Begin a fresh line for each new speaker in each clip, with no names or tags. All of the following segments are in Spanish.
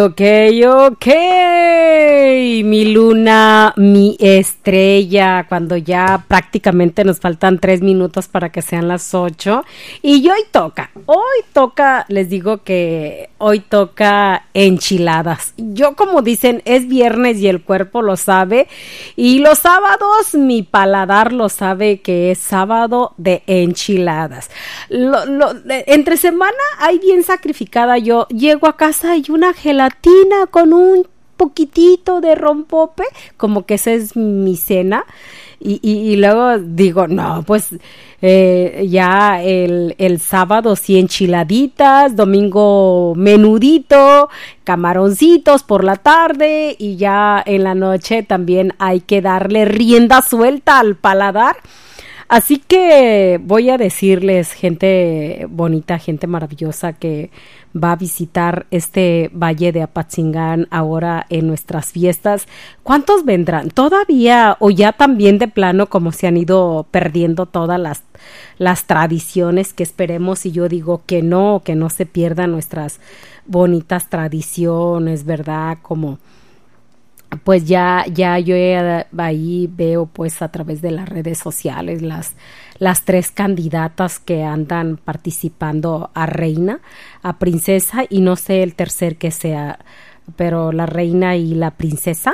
Ok, mi luna, mi estrella, cuando ya prácticamente nos faltan 3 minutos para que sean las 8. Y hoy toca, les digo que hoy toca enchiladas. Yo, como dicen, es viernes y el cuerpo lo sabe. Y los sábados, mi paladar lo sabe que es sábado de enchiladas. Entre semana, hay bien sacrificada. Yo llego a casa y una gelatina con un poquitito de rompope, como que esa es mi cena, y luego digo, no, pues ya el sábado sí enchiladitas, domingo menudito, camaroncitos por la tarde, y ya en la noche también hay que darle rienda suelta al paladar. Así que voy a decirles, gente bonita, gente maravillosa que va a visitar este Valle de Apatzingán ahora en nuestras fiestas. ¿Cuántos vendrán? ¿Todavía o ya también de plano como se han ido perdiendo todas las tradiciones que esperemos? Y yo digo que no se pierdan nuestras bonitas tradiciones, ¿verdad? Como pues ya yo ahí veo pues a través de las redes sociales las 3 candidatas que andan participando a reina, a princesa, y no sé el tercer que sea, pero la reina y la princesa.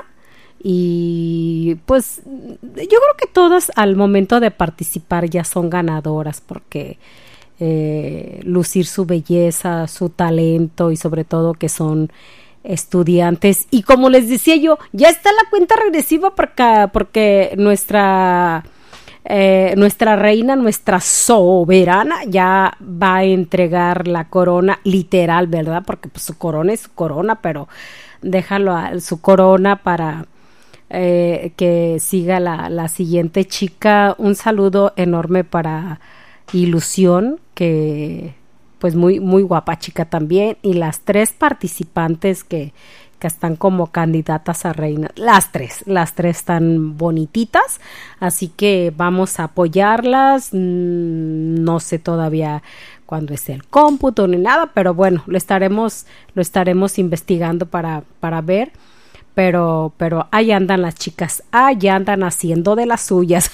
Y pues yo creo que todas al momento de participar ya son ganadoras, porque lucir su belleza, su talento, y sobre todo que son estudiantes. Y como les decía yo, ya está la cuenta regresiva porque nuestra reina, nuestra soberana, ya va a entregar la corona, literal, ¿verdad? Porque pues su corona es su corona, pero déjalo su corona para que siga la siguiente chica. Un saludo enorme para Ilusión, que pues muy, muy guapa chica también, y las 3 participantes que están como candidatas a reina, las tres están bonititas, así que vamos a apoyarlas. No sé todavía cuándo es el cómputo ni nada, pero bueno, lo estaremos investigando para ver. Pero ahí andan las chicas, ahí andan haciendo de las suyas.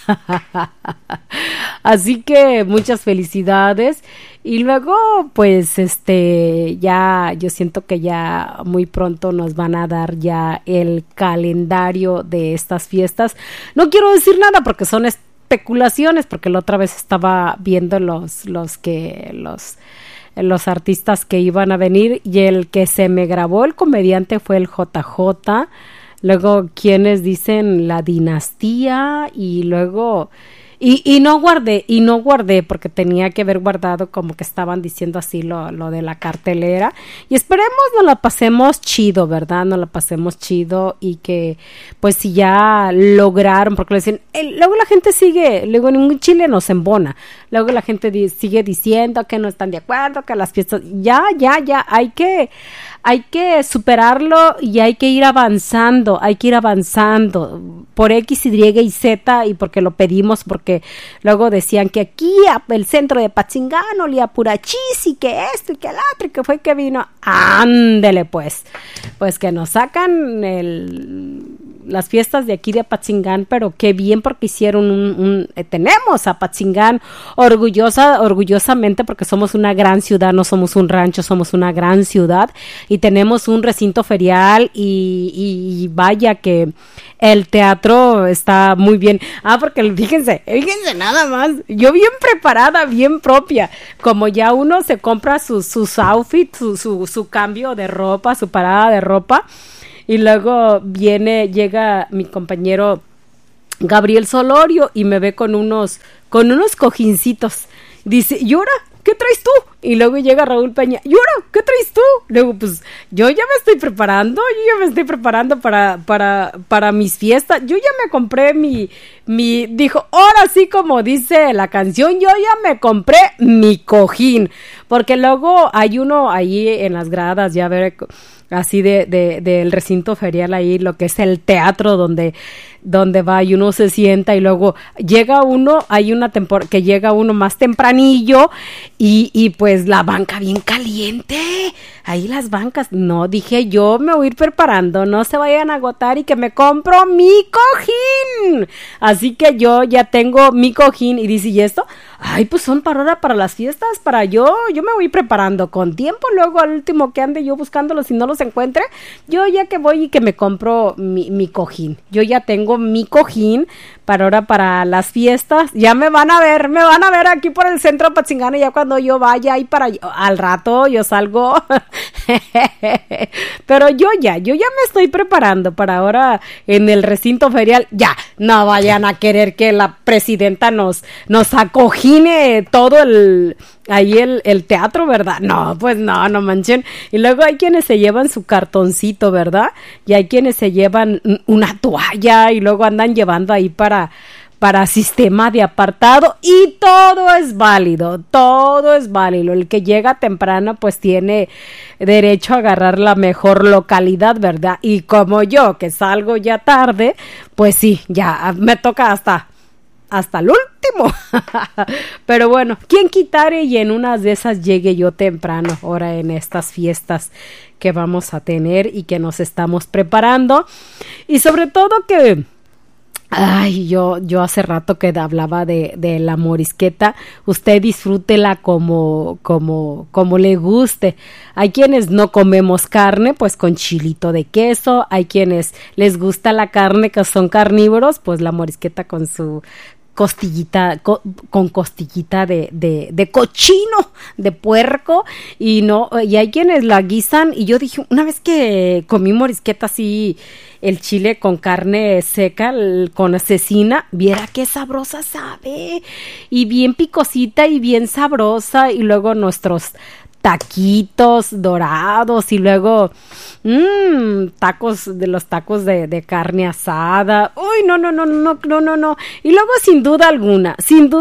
Así que muchas felicidades. Y luego, pues, ya yo siento que ya muy pronto nos van a dar ya el calendario de estas fiestas. No quiero decir nada porque son especulaciones, porque la otra vez estaba viendo los artistas que iban a venir, y el que se me grabó el comediante fue el JJ, luego quienes dicen la dinastía, y luego y no guardé porque tenía que haber guardado, como que estaban diciendo así lo de la cartelera, y esperemos nos la pasemos chido, ¿verdad? Nos la pasemos chido, y que pues si ya lograron, porque le dicen, luego la gente sigue, luego ningún chile nos embona, luego la gente sigue diciendo que no están de acuerdo, que las fiestas, ya, hay que superarlo, y hay que ir avanzando por X, Y y Z, y porque lo pedimos, porque luego decían que aquí el centro de Apatzingán olía pura chis, y que esto y que el otro, y que fue que vino. Ándele pues que nos sacan las fiestas de aquí de Apatzingán, pero qué bien, porque hicieron tenemos a Apatzingán orgullosamente, porque somos una gran ciudad, no somos un rancho, somos una gran ciudad, y tenemos un recinto ferial, y vaya que el teatro está muy bien. Porque fíjense nada más, yo bien preparada, bien propia, como ya uno se compra sus outfits, su cambio de ropa, su parada de ropa, y luego llega mi compañero Gabriel Solorio y me ve con unos cojincitos. Dice, ¿y ahora qué traes tú? Y luego llega Raúl Peña, ¿y ahora qué traes tú? Luego, pues, yo ya me estoy preparando para mis fiestas. Yo ya me compré dijo, ahora sí, como dice la canción, yo ya me compré mi cojín. Porque luego hay uno ahí en las gradas, ya ver, así del recinto ferial, ahí lo que es el teatro donde va y uno se sienta, y luego llega uno, hay una temporada que llega uno más tempranillo, y pues la banca bien caliente, ahí las bancas. No, dije yo me voy a ir preparando, no se vayan a agotar y que me compro mi cojín. Así que yo ya tengo mi cojín y dice, ¿y esto? Ay, pues son para ahora, para las fiestas, para yo me voy preparando con tiempo, luego al último que ande yo buscándolos y no los encuentre, yo ya que voy y que me compro mi cojín. Yo ya tengo mi cojín para ahora, para las fiestas, ya me van a ver aquí por el centro de Patzingán, ya cuando yo vaya ahí para al rato yo salgo, pero yo ya me estoy preparando para ahora en el recinto ferial, ya, no vayan a querer que la presidenta nos acogine todo el teatro, ¿verdad? No, pues no manchen. Y luego hay quienes se llevan su cartoncito, ¿verdad? Y hay quienes se llevan una toalla y luego andan llevando ahí para sistema de apartado y todo es válido. El que llega temprano pues tiene derecho a agarrar la mejor localidad, ¿verdad? Y como yo que salgo ya tarde, pues sí, ya me toca hasta el último. Pero bueno, ¿quién quitare y en unas de esas llegue yo temprano ahora en estas fiestas que vamos a tener y que nos estamos preparando? Y sobre todo que yo hace rato que hablaba de la morisqueta, usted disfrútela como le guste. Hay quienes no comemos carne, pues con chilito de queso. Hay quienes les gusta la carne, que son carnívoros, pues la morisqueta con su costillita, con costillita de cochino, de puerco, y hay quienes la guisan, y yo dije, una vez que comí morisqueta así, el chile con carne seca, con cecina, viera qué sabrosa sabe, y bien picosita y bien sabrosa, y luego nuestros taquitos dorados y luego tacos de carne asada. Uy, no. Y luego sin duda alguna,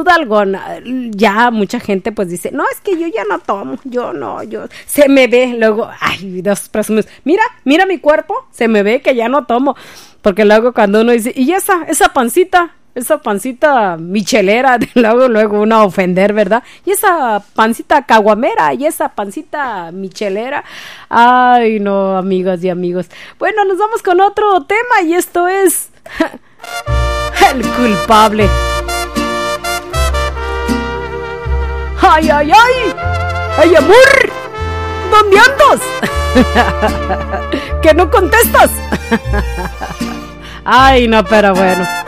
ya mucha gente pues dice, no, es que yo ya no tomo, yo se me ve, luego, ay, Dios presumes, mira mi cuerpo, se me ve que ya no tomo, porque luego cuando uno dice, y esa pancita michelera, luego uno a ofender, ¿verdad? Y esa pancita caguamera, y esa pancita michelera. Ay, no, amigas y amigos. Bueno, nos vamos con otro tema y esto es el culpable. ¡Ay! ¡Ay, amor! ¿Dónde andas? ¿Que no contestas? Ay, no, pero bueno.